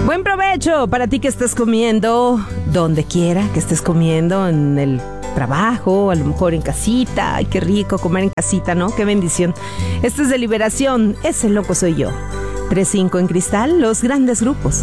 Buen provecho para ti que estés comiendo, donde quiera que estés comiendo, en el trabajo, a lo mejor en casita. Ay, qué rico comer en casita, ¿no? Qué bendición. Esto es de Liberación, ese loco soy yo. 3-5 en Cristal, los grandes grupos.